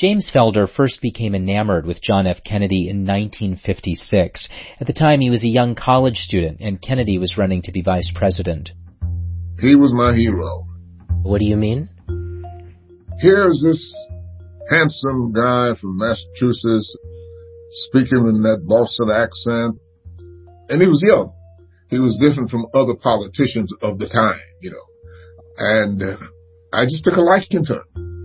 James Felder first became enamored with John F. Kennedy in 1956. At the time, he was a young college student, and Kennedy was running to be vice president. He was my hero. What do you mean? Here's this handsome guy from Massachusetts speaking in that Boston accent, and he was young. He was different from other politicians of the time, and I just took a liking to him.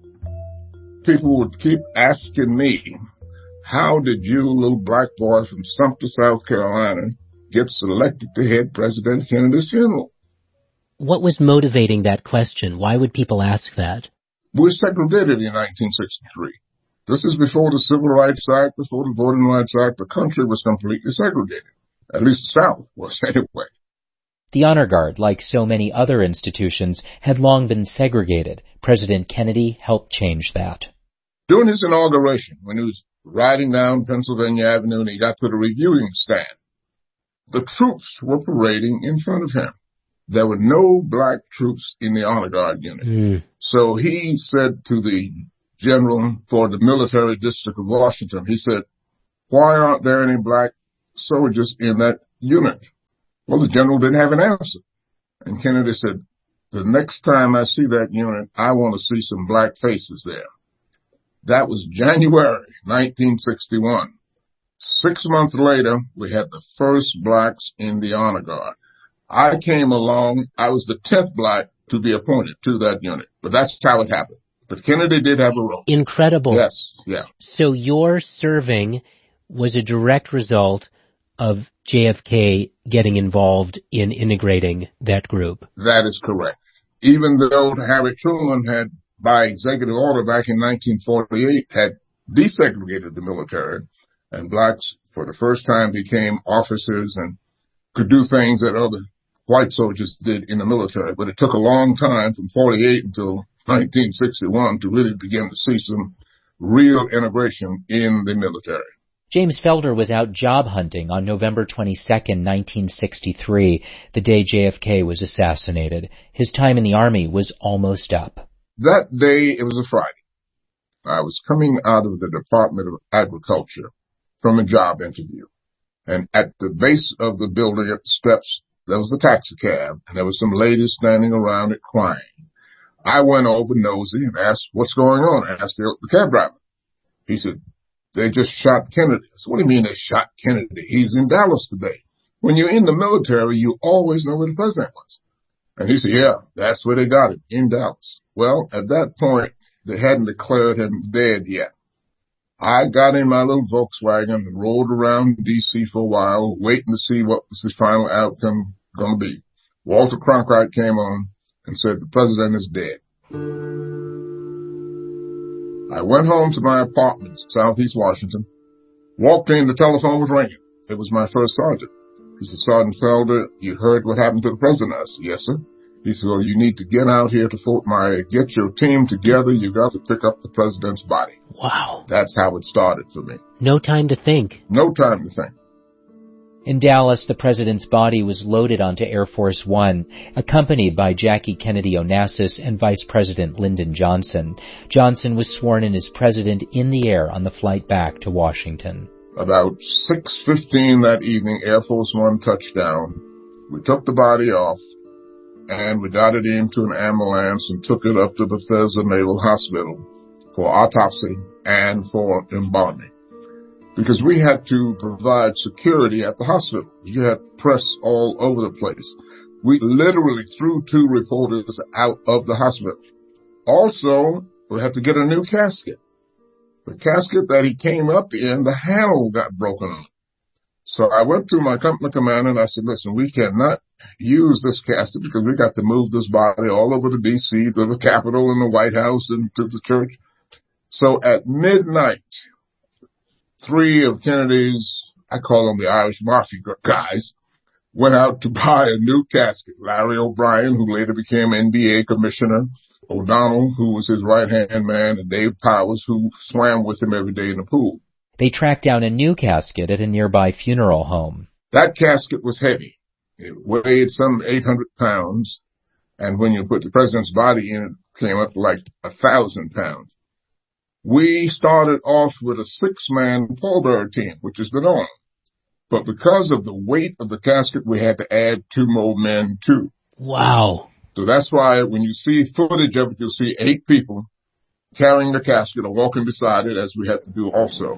People would keep asking me, how did you, little black boy from Sumter, South Carolina, get selected to head President Kennedy's funeral? What was motivating that question? Why would people ask that? We were segregated in 1963. This is before the Civil Rights Act, before the Voting Rights Act. The country was completely segregated. At least the South was anyway. The Honor Guard, like so many other institutions, had long been segregated. President Kennedy helped change that. During his inauguration, when he was riding down Pennsylvania Avenue and he got to the reviewing stand, the troops were parading in front of him. There were no black troops in the Honor Guard unit. So he said to the general for the military district of Washington, he said, why aren't there any black soldiers in that unit? Well, the general didn't have an answer. And Kennedy said, the next time I see that unit, I want to see some black faces there. That was January 1961. 6 months later, we had the first blacks in the Honor Guard. I came along. I was the 10th black to be appointed to that unit. But that's how it happened. But Kennedy did have a role. Incredible. Yes, yeah. So your serving was a direct result of JFK getting involved in integrating that group. That is correct. Even though Harry Truman had, by executive order back in 1948, had desegregated the military, and blacks for the first time became officers and could do things that other white soldiers did in the military. But it took a long time from 48 until 1961 to really begin to see some real integration in the military. James Felder was out job hunting on November 22nd, 1963, the day JFK was assassinated. His time in the Army was almost up. That day, it was a Friday. I was coming out of the Department of Agriculture from a job interview. And at the base of the building at the steps, there was a taxi cab, and there were some ladies standing around it crying. I went over nosy and asked, what's going on? I asked the cab driver. He said, they just shot Kennedy. I said, what do you mean they shot Kennedy? He's in Dallas today. When you're in the military, you always know where the president was. And he said, yeah, that's where they got him, in Dallas. Well, at that point, they hadn't declared him dead yet. I got in my little Volkswagen and rode around D.C. for a while, waiting to see what was the final outcome going to be. Walter Cronkite came on and said, the president is dead. I went home to my apartment in Southeast Washington, walked in, the telephone was ringing. It was my first sergeant. He said, Sergeant Felder, you heard what happened to the president? I said, yes, sir. He said, well, you need to get out here to Fort Myer, get your team together. You got to pick up the president's body. Wow. That's how it started for me. No time to think. No time to think. In Dallas, the president's body was loaded onto Air Force One, accompanied by Jackie Kennedy Onassis and Vice President Lyndon Johnson. Johnson was sworn in as president in the air on the flight back to Washington. About 6:15 that evening, Air Force One touched down. We took the body off, and we got it into an ambulance and took it up to Bethesda Naval Hospital for autopsy and for embalming. Because we had to provide security at the hospital. You had press all over the place. We literally threw 2 reporters out of the hospital. Also, we had to get a new casket. The casket that he came up in, the handle got broken on. So I went to my company commander and I said, listen, we cannot use this casket because we got to move this body all over to D.C., to the Capitol and the White House and to the church. So at midnight, 3 of Kennedy's, I call them the Irish Mafia guys, went out to buy a new casket. Larry O'Brien, who later became NBA commissioner, O'Donnell, who was his right-hand man, and Dave Powers, who swam with him every day in the pool. They tracked down a new casket at a nearby funeral home. That casket was heavy. It weighed some 800 pounds, and when you put the president's body in, it came up to like 1,000 pounds. We started off with a 6-man pallbearer team, which is the norm. But because of the weight of the casket, we had to add 2 more men too. Wow. So that's why when you see footage of it, you'll see 8 people carrying the casket or walking beside it, as we had to do also.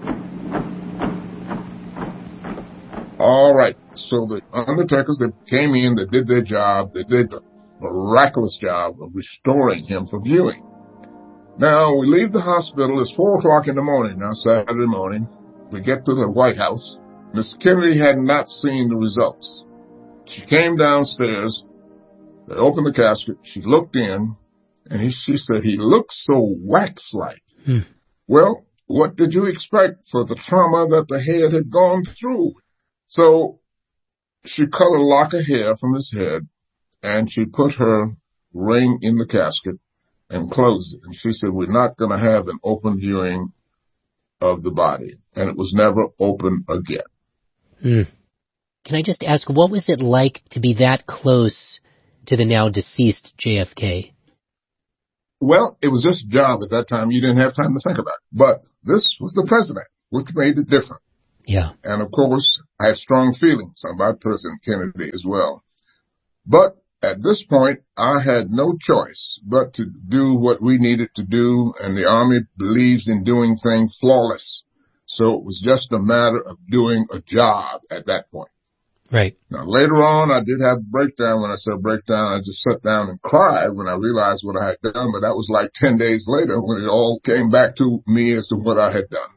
All right. So the undertakers, they came in, they did their job. They did the miraculous job of restoring him for viewing. Now, we leave the hospital. It's 4 o'clock in the morning now, Saturday morning. We get to the White House. Miss Kennedy had not seen the results. She came downstairs. They opened the casket. She looked in, and she said, he looks so wax-like. Well, what did you expect for the trauma that the head had gone through? So she cut a lock of hair from his head, and she put her ring in the casket and closed it. And she said, we're not going to have an open viewing of the body. And it was never open again. Can I just ask, what was it like to be that close to the now deceased JFK? Well, it was just a job at that time. You didn't have time to think about it. But this was the president, which made it different. Yeah. And, of course, I have strong feelings about President Kennedy as well. But at this point, I had no choice but to do what we needed to do, and the Army believes in doing things flawless. So it was just a matter of doing a job at that point. Right. Now, later on, I did have a breakdown. When I said breakdown, I just sat down and cried when I realized what I had done, but that was like 10 days later when it all came back to me as to what I had done.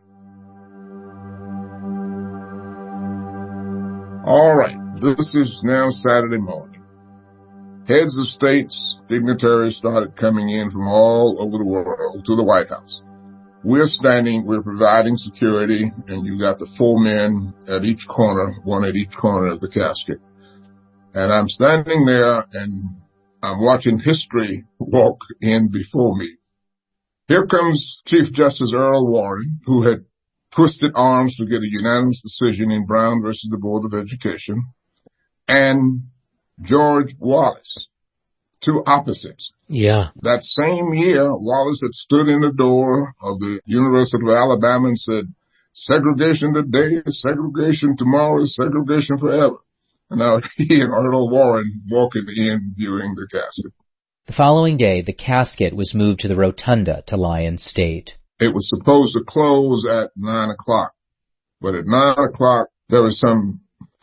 All right, this is now Saturday morning. Heads of states, dignitaries started coming in from all over the world to the White House. We're providing security, and you got the 4 men at each corner, 1 at each corner of the casket. And I'm standing there, and I'm watching history walk in before me. Here comes Chief Justice Earl Warren, who had twisted arms to get a unanimous decision in Brown versus the Board of Education, and George Wallace, 2 opposites. Yeah. That same year, Wallace had stood in the door of the University of Alabama and said, segregation today is segregation tomorrow is segregation forever. And now he and Earl Warren walking in viewing the casket. The following day, the casket was moved to the rotunda to lie in state. It was supposed to close at 9 o'clock. But at 9 o'clock, there were some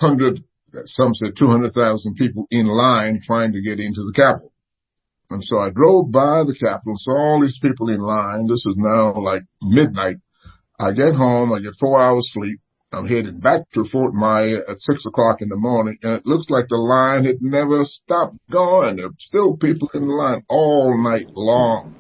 200,000 people in line trying to get into the Capitol. And so I drove by the Capitol, saw all these people in line. This is now like midnight. I get home, I get 4 hours sleep. I'm headed back to Fort Myer at 6 o'clock in the morning, and it looks like the line had never stopped going. There were still people in the line all night long.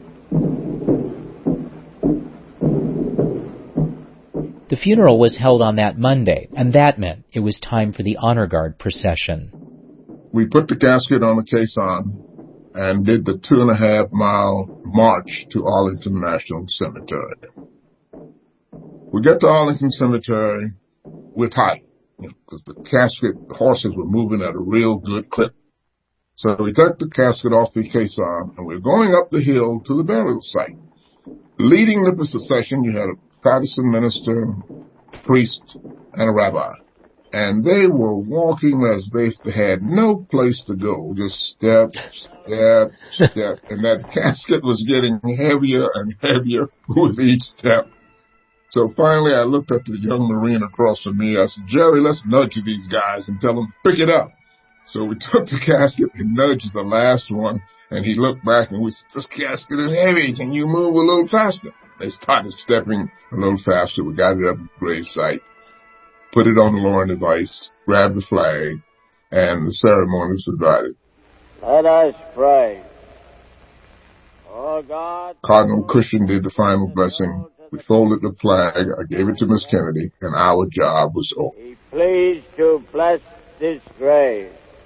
The funeral was held on that Monday, and that meant it was time for the Honor Guard procession. We put the casket on the caisson and did the 2.5-mile march to Arlington National Cemetery. We get to Arlington Cemetery, we're tired, because the horses were moving at a real good clip. So we took the casket off the caisson, and we're going up the hill to the burial site. Leading the procession, you had a Protestant minister, priest, and a rabbi. And they were walking as if they had no place to go, just step, step, step. And that casket was getting heavier and heavier with each step. So finally I looked at the young Marine across from me. I said, Jerry, let's nudge these guys and tell them, pick it up. So we took the casket and nudged the last one. And he looked back and we said, this casket is heavy. Can you move a little faster? They started stepping a little faster. We got it up at the gravesite, put it on the lowering device, grabbed the flag, and the ceremony was divided. Let us pray. Oh God. Cardinal Cushing did the final blessing. We folded the flag. I gave it to Miss Kennedy, and our job was over. Be pleased to bless this grave.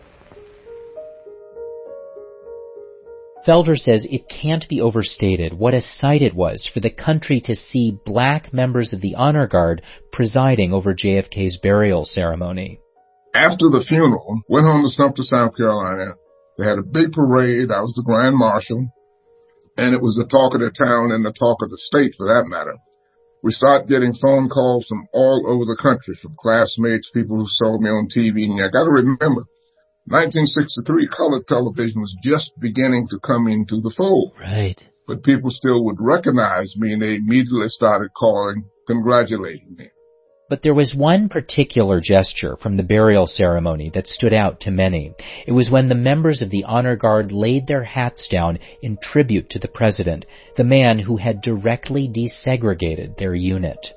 Felder says it can't be overstated what a sight it was for the country to see black members of the Honor Guard presiding over JFK's burial ceremony. After the funeral, went home to Sumter, South Carolina. They had a big parade. I was the Grand Marshal. And it was the talk of the town and the talk of the state, for that matter. We started getting phone calls from all over the country, from classmates, people who saw me on TV. And I got to remember, 1963, color television was just beginning to come into the fold. Right. But people still would recognize me, and they immediately started calling, congratulating me. But there was one particular gesture from the burial ceremony that stood out to many. It was when the members of the honor guard laid their hats down in tribute to the president, the man who had directly desegregated their unit.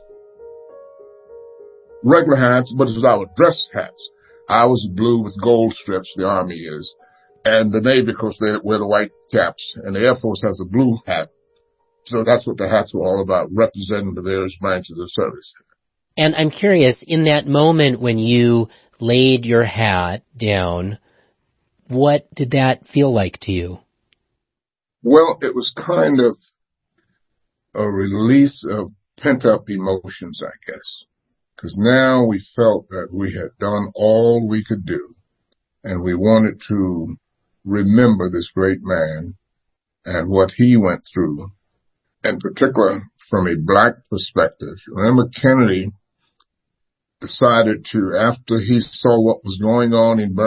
Regular hats, but it was our dress hats. I was blue with gold strips, the Army is. And the Navy, of course, they wear the white caps, and the Air Force has a blue hat. So that's what the hats were all about, representing the various branches of service. And I'm curious, in that moment when you laid your hat down, what did that feel like to you? Well, it was kind of a release of pent-up emotions, I guess. Because now we felt that we had done all we could do, and we wanted to remember this great man and what he went through, in particular from a black perspective. Remember, Kennedy decided to, after he saw what was going on in